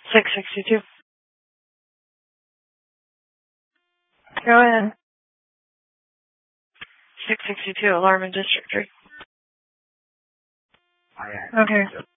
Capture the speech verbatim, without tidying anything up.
six sixty-two. Go ahead. six sixty-two, alarm in District three. Okay.